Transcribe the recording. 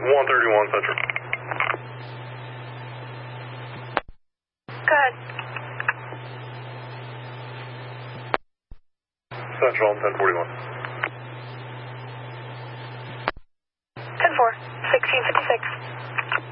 131 Central. Go ahead. Central on 1041. 10-4, 1656.